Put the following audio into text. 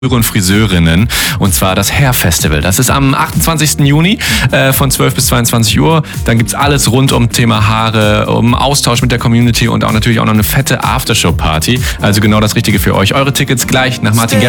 und Friseurinnen, und zwar das Hair Festival. Das ist am 28. Juni von 12 bis 22 Uhr. Dann gibt's alles rund um Thema Haare, um Austausch mit der Community und auch natürlich auch noch eine fette Aftershow-Party. Also genau das Richtige für euch. Eure Tickets gleich nach Martin Garrix.